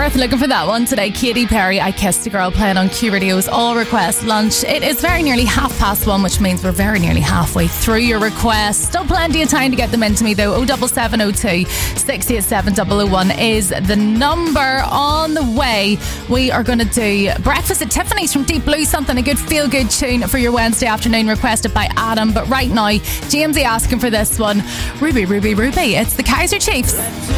North looking for that one today. Katy Perry, I Kissed a Girl, playing on Q Radio's All Request Lunch. It is very nearly 1:30, which means we're very nearly halfway through your requests. Still plenty of time to get them into me though. 07702 687 001 is the number. On the way, we are going to do Breakfast at Tiffany's from Deep Blue, something, a good feel-good tune for your Wednesday afternoon, requested by Adam. But right now, Jamesy asking for this one. Ruby, Ruby, Ruby. It's the Kaiser Chiefs.